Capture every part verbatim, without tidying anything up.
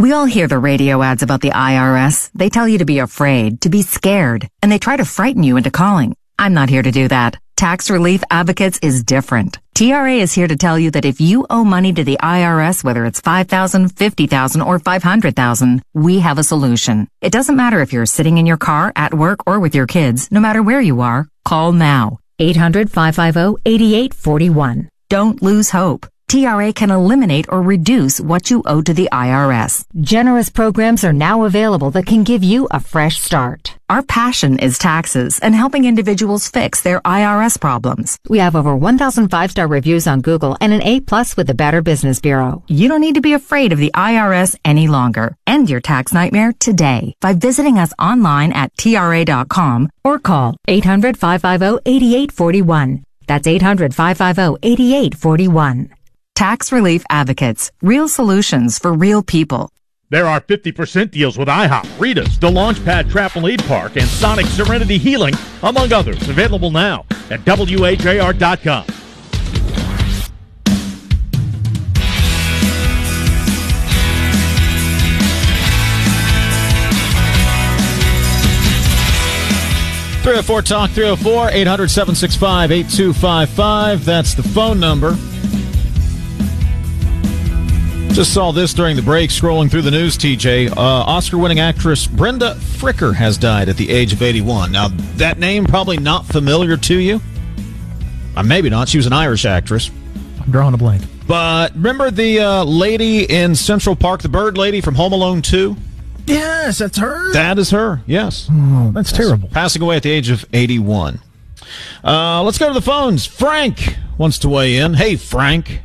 We all hear the radio ads about the I R S. They tell you to be afraid, to be scared, and they try to frighten you into calling. I'm not here to do that. Tax Relief Advocates is different. T R A is here to tell you that if you owe money to the I R S, whether it's five thousand dollars, fifty thousand dollars, or five hundred thousand dollars, we have a solution. It doesn't matter if you're sitting in your car, at work, or with your kids. No matter where you are, call now. eight hundred, five five zero, eight eight four one. Don't lose hope. T R A can eliminate or reduce what you owe to the I R S. Generous programs are now available that can give you a fresh start. Our passion is taxes and helping individuals fix their I R S problems. We have over one thousand five-star reviews on Google and an A plus with the Better Business Bureau. You don't need to be afraid of the I R S any longer. End your tax nightmare today by visiting us online at T R A dot com or call eight hundred, five five zero, eight eight four one. That's eight hundred, five five zero, eight eight four one. Tax Relief Advocates. Real solutions for real people. There are fifty percent deals with IHOP, Rita's, the Launchpad Trampoline Park, and Sonic Serenity Healing, among others. Available now at W H A R dot com. three oh four Talk, three oh four, eight hundred, seven six five, eight two five five. That's the phone number. Just saw this during the break, scrolling through the news, T J. Uh, Oscar-winning actress Brenda Fricker has died at the age of eighty-one. Now, that name probably not familiar to you. Uh, maybe not. She was an Irish actress. I'm drawing a blank. But remember the uh, lady in Central Park, the bird lady from Home Alone two? Yes, that's her. That is her, yes. Oh, that's yes. terrible. Passing away at the age of eighty-one. Uh, let's go to the phones. Frank wants to weigh in. Hey, Frank.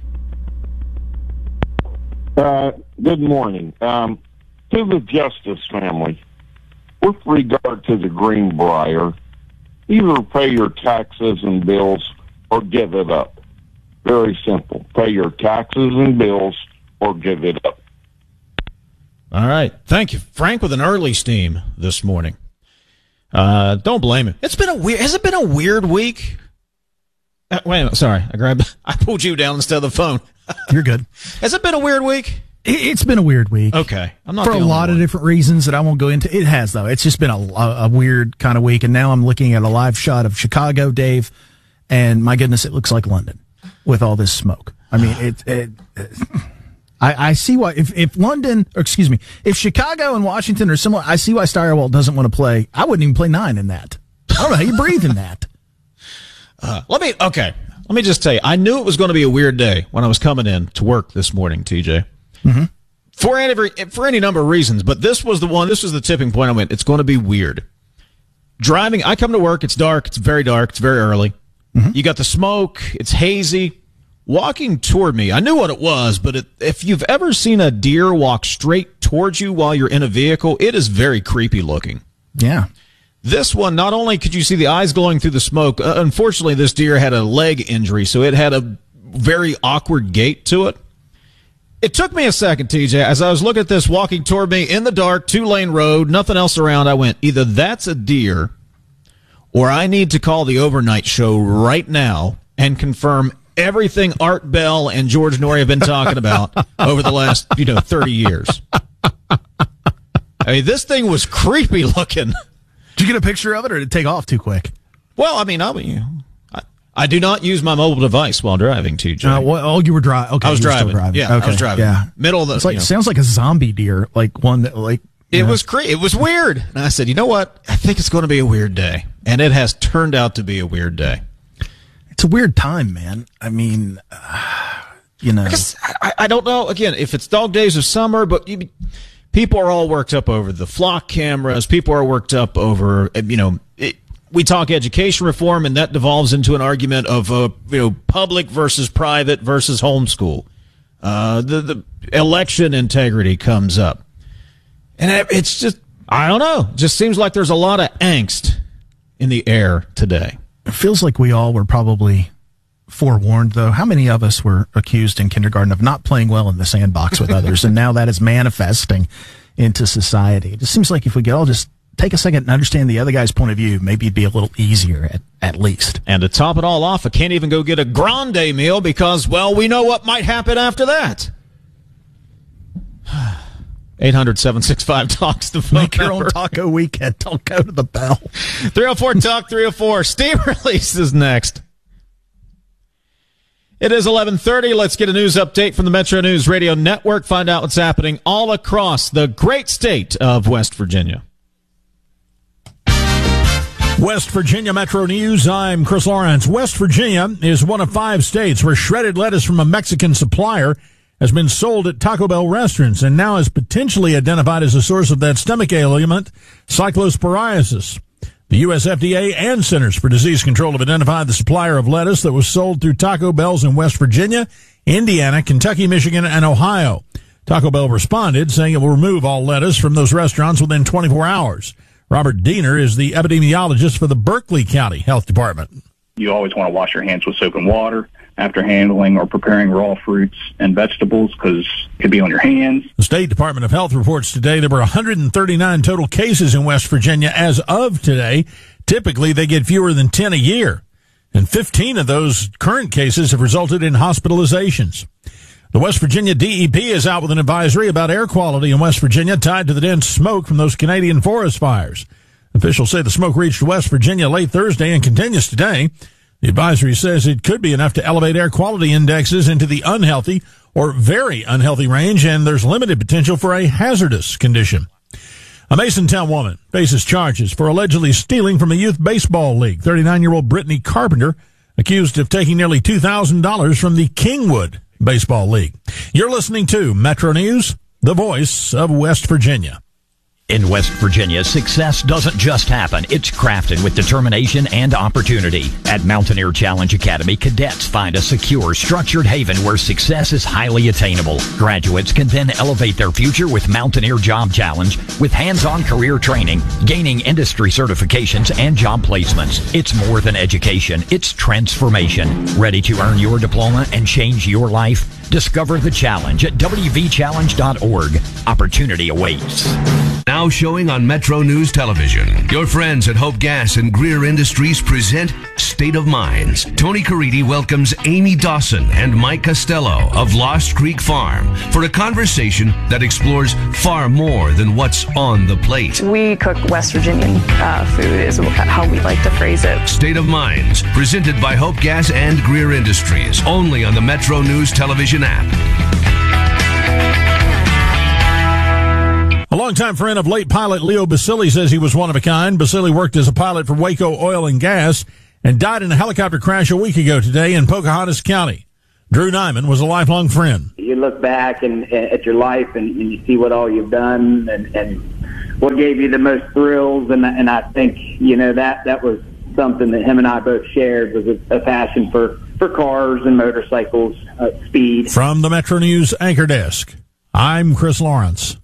Uh, good morning. Um, to the Justice family, with regard to the Greenbrier, either pay your taxes and bills or give it up. Very simple. Pay your taxes and bills or give it up. All right. Thank you. Frank with an early steam this morning. Uh, don't blame him. It's been a weird, has it been a weird week? Uh, wait a minute. Sorry. I grabbed, I pulled you down instead of the phone. You're good. Has it been a weird week? It's been a weird week. Okay. I'm not for a lot one. of different reasons that I won't go into. It has, though. It's just been a, a, a weird kind of week. And now I'm looking at a live shot of Chicago, Dave. And my goodness, it looks like London with all this smoke. I mean, it, it, it I, I see why, if, if London, or excuse me, if Chicago and Washington are similar, I see why Steyerwalt doesn't want to play. I wouldn't even play nine in that. I don't know how you breathe in that. Uh, let me, okay. Let me just tell you, I knew it was going to be a weird day when I was coming in to work this morning, T J. Mm-hmm. For any, for any number of reasons, but this was the one, this was the tipping point I went, it's going to be weird. Driving, I come to work, it's dark, it's very dark, it's very early. Mm-hmm. You got the smoke, it's hazy. Walking toward me, I knew what it was, but it, if you've ever seen a deer walk straight towards you while you're in a vehicle, it is very creepy looking. Yeah. This one, not only could you see the eyes glowing through the smoke, uh, unfortunately this deer had a leg injury, so it had a very awkward gait to it. It took me a second, T J, as I was looking at this walking toward me in the dark, two-lane road, nothing else around, I went, either that's a deer or I need to call the overnight show right now and confirm everything Art Bell and George Norrie have been talking about over the last, you know, thirty years. I mean, this thing was creepy looking. Did you get a picture of it, or did it take off too quick? Well, I mean, I mean, I, I do not use my mobile device while driving, T J. Uh, well, oh, you were driving. Okay, I was driving. driving. Yeah, okay. I was driving. Yeah, middle of the. It's like you know, sounds like a zombie deer, like one that like. It know. was cre- It was weird, and I said, you know what? I think it's going to be a weird day, and it has turned out to be a weird day. It's a weird time, man. I mean, uh, you know, I, guess, I, I don't know. Again, if it's dog days of summer, but you, people are all worked up over the flock cameras. People are worked up over, you know, it, we talk education reform, and that devolves into an argument of, uh, you know, public versus private versus homeschool. Uh, the, the election integrity comes up. And it, it's just, I don't know. It just seems like there's a lot of angst in the air today. It feels like we all were probably forewarned, though. How many of us were accused in kindergarten of not playing well in the sandbox with others, and now that is manifesting into society? It just seems like if we could all just take a second and understand the other guy's point of view, maybe it'd be a little easier at, at least. And to top it all off, I can't even go get a grande meal because, well, we know what might happen after that. eight hundred, seven six five, talks the phone Make your number. own taco weekend. Don't go to the Bell. three oh four talk three oh four. Steam Release is next. It is eleven thirty. Let's get a news update from the Metro News Radio Network. Find out what's happening all across the great state of West Virginia. West Virginia Metro News. I'm Chris Lawrence. West Virginia is one of five states where shredded lettuce from a Mexican supplier has been sold at Taco Bell restaurants and now is potentially identified as a source of that stomach ailment, cyclosporiasis. The U S F D A and Centers for Disease Control have identified the supplier of lettuce that was sold through Taco Bell's in West Virginia, Indiana, Kentucky, Michigan, and Ohio. Taco Bell responded, saying it will remove all lettuce from those restaurants within twenty-four hours. Robert Diener is the epidemiologist for the Berkeley County Health Department. You always want to wash your hands with soap and water after handling or preparing raw fruits and vegetables because it could be on your hands. The State Department of Health reports today there were one hundred thirty-nine total cases in West Virginia as of today. Typically, they get fewer than ten a year, and fifteen of those current cases have resulted in hospitalizations. The West Virginia D E P is out with an advisory about air quality in West Virginia tied to the dense smoke from those Canadian forest fires. Officials say the smoke reached West Virginia late Thursday and continues today. The advisory says it could be enough to elevate air quality indexes into the unhealthy or very unhealthy range, and there's limited potential for a hazardous condition. A Masontown woman faces charges for allegedly stealing from a youth baseball league. thirty-nine-year-old Brittany Carpenter accused of taking nearly two thousand dollars from the Kingwood Baseball League. You're listening to Metro News, the voice of West Virginia. In West Virginia, success doesn't just happen. It's crafted with determination and opportunity. At Mountaineer Challenge Academy, cadets find a secure, structured haven where success is highly attainable. Graduates can then elevate their future with Mountaineer Job Challenge with hands-on career training, gaining industry certifications, and job placements. It's more than education. It's transformation. Ready to earn your diploma and change your life? Discover the challenge at w v challenge dot org. Opportunity awaits. Now showing on Metro News Television. Your friends at Hope Gas and Greer Industries present State of Minds. Tony Caridi welcomes Amy Dawson and Mike Costello of Lost Creek Farm for a conversation that explores far more than what's on the plate. We cook West Virginian uh, food is how we like to phrase it. State of Minds, presented by Hope Gas and Greer Industries, only on the Metro News Television app. A longtime friend of late pilot Leo Basili says he was one of a kind. Basili worked as a pilot for Waco Oil and Gas and died in a helicopter crash a week ago today in Pocahontas County. Drew Nyman was a lifelong friend. You look back and, and at your life and, and you see what all you've done and, and what gave you the most thrills. And, and I think, you know, that, that was something that him and I both shared, was a, a passion for, for cars and motorcycles, uh, speed. From the Metro News Anchor Desk, I'm Chris Lawrence.